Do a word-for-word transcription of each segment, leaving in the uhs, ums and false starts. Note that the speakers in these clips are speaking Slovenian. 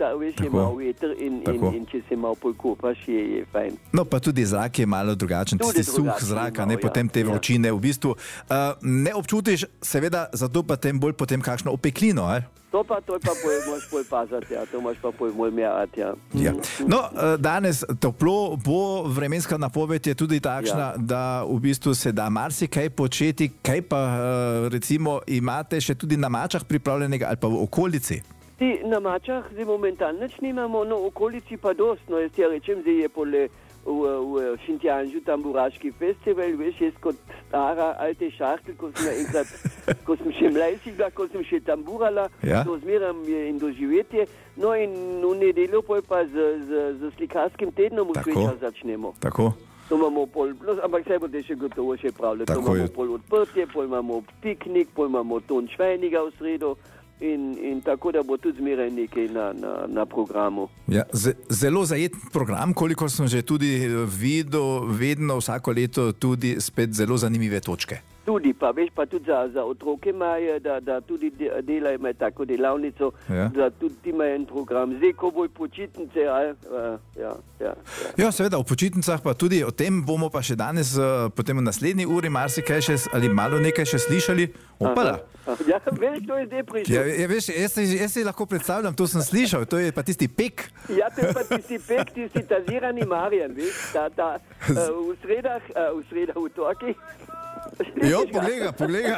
ta, veš, je malo veter in, in, in če se malo pokopaš, je, je fajn. No, pa tudi zrak je malo drugačen, tisti suh zrak, ne, potem te vročine, v bistvu uh, ne občutiš, seveda, zato pa tem bolj potem kakšno opeklino, ali? To pa, to pa bolj, moraš bolj pazati, ja, to moraš pa bolj merati, ja. Ja. No, danes toplo bo, vremenska napoved je tudi takšna, ja. Da v bistvu se da marsikaj početi, kaj pa recimo imate še tudi na Mačah pripravljenega ali pa v okolici? Ti na Mačah zdaj momentalno nič nimamo, no v okolici pa dost, no jaz ti rečem, zdaj je pole v, v Šintjanžu tamburaški festival, veš, jaz kot stara alte šahtel, ko sem enkrat, ko sem še mlajši bila, ko sem še tamburala, ja. To zmeram in doživetje, no in v nedeljo pa z, z, z slikarskim tednom v Švečah začnemo. Tako. To imamo pol, no, ampak se bote še gotovo še pravljati, to imamo pol odprtje, pol imamo piknik, pol imamo ton švajniga v sredo. In, in tako, da bo tudi zmeraj nekaj na, na, na programu. Ja, zelo zajeten program, koliko sem že tudi videl, vedno vsako leto tudi spet zelo zanimive točke. Tudi, pa veš, pa tudi za, za otroke imajo, da, da tudi delajo imajo tako delavnico, ja. Da tudi imajo en program. Zdaj, ko bojo počitnice, ja, ja, ja, ja. Ja, seveda, v počitnicah pa tudi o tem bomo pa še danes, potem v naslednji uri marsikaj še, ali malo nekaj še slišali. Opala. Ja, veš, to je zdaj prišel. Ja, ja, veš, jaz, jaz si lahko predstavljam, to sem slišal, to je pa tisti pek. Ja, to je pa tisti pek, tisti tazirani Marjan, veš, ta, ta, uh, v sredah, uh, v sredah, v torki. Jo, pogleda, pogleda.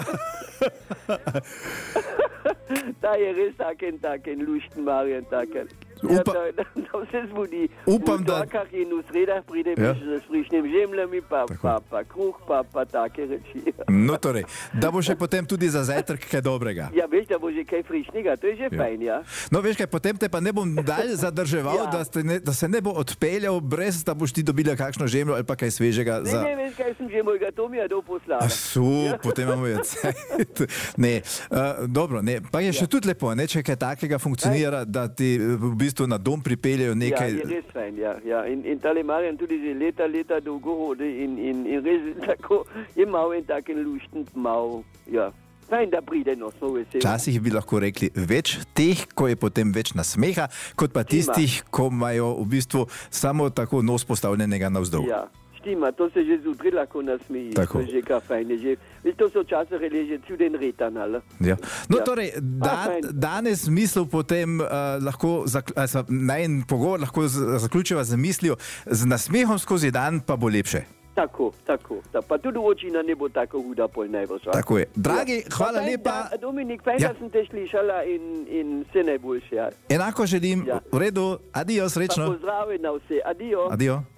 Ta je res taken, taken, lušten Marjan, taken. Upa, ja, da, da vse zbudi. Upam, v torkah in v sredah pride ja. Z frišnim žemljami, pa, pa, pa kruh, pa, pa take reči. No, torej, da bo še potem tudi za zajtrk kaj dobrega. Ja, veš, da bo že kaj frišnega, to je že ja. Fajn, ja. No, veš kaj, potem te pa ne bom dalj zadrževal, ja. da, ne, da se ne bo odpeljal, brez da boš ti dobila kakšno žemljo ali pa kaj svežega. Ne, za... ne, veš kaj, sem že mojega Tomija dol poslala. Su, ja. Potem imamo je cajt. Ne, uh, dobro, ne, pa je še ja. Tudi lepo, ne, če kaj takega funkcionira, aj. Da ti v bistvu na dom pripeljajo nekaj... Ja, je res fajn, ja. ja. In, in tale Marjan tudi že leta, leta dolgo hodi in, in, in res tako je malo en taken lušten, malo, ja. Fajn, da pride, no, smo veseli. Včasih bi lahko rekli več teh, ko je potem več nasmeha, kot pa tistih, ko imajo v bistvu samo tako nos postavljenega navzdol. Ja. Štima, to se že zjutraj lahko nasmeji, to je že kar fajn. Že, to so včasih že čuden retan, ali? Ja. No, ja. Torej, da, ah, danes misel potem uh, lahko, uh, najn pogovor lahko zaključiva z mislijo, z nasmehom skozi dan pa bo lepše. Tako, tako. Da, pa tudi očina ne bo tako huda pol najbolj. Tako je. Dragi, ja. Hvala pa, lepa. Da, Dominik, fajn, ja. Da sem te slišala in, in vse najboljše. Ja. Enako želim. Ja. V redu. Adijo, srečno. Pa pozdravi na vse. Adijo. Adijo.